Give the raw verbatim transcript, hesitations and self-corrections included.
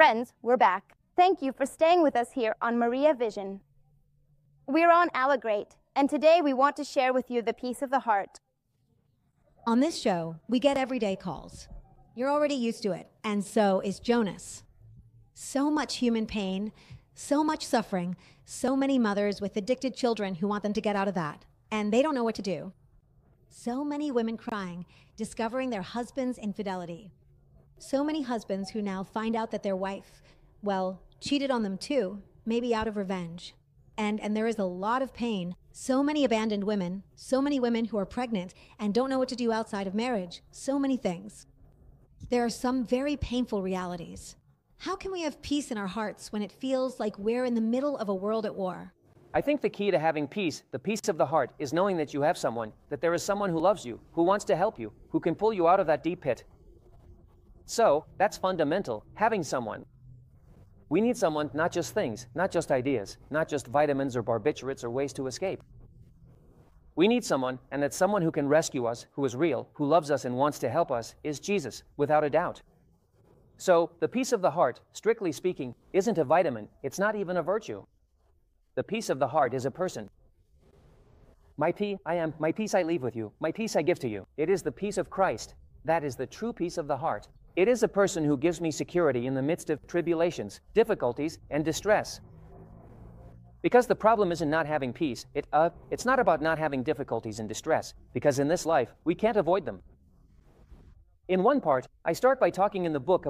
Friends, we're back. Thank you for staying with us here on Maria Vision. We're on Allegrate, and today we want to share with you the peace of the heart. On this show, we get everyday calls. You're already used to it, and so is Jonas. So much human pain, so much suffering, so many mothers with addicted children who want them to get out of that, and they don't know what to do. So many women crying, discovering their husband's infidelity. So many husbands who now find out that their wife, well, cheated on them too, maybe out of revenge. And, and there is a lot of pain. So many abandoned women, so many women who are pregnant and don't know what to do outside of marriage, so many things. There are some very painful realities. How can we have peace in our hearts when it feels like we're in the middle of a world at war? I think the key to having peace, the peace of the heart, is knowing that you have someone, that there is someone who loves you, who wants to help you, who can pull you out of that deep pit. So, that's fundamental, having someone. We need someone, not just things, not just ideas, not just vitamins or barbiturates or ways to escape. We need someone, and that someone who can rescue us, who is real, who loves us and wants to help us, is Jesus, without a doubt. So, the peace of the heart, strictly speaking, isn't a vitamin, it's not even a virtue. The peace of the heart is a person. My peace I am, my peace I leave with you, my peace I give to you. It is the peace of Christ. That is the true peace of the heart. It is a person who gives me security in the midst of tribulations, difficulties, and distress. Because the problem isn't not having peace, it, uh, it's not about not having difficulties and distress, because in this life, we can't avoid them. In one part, I start by talking in the book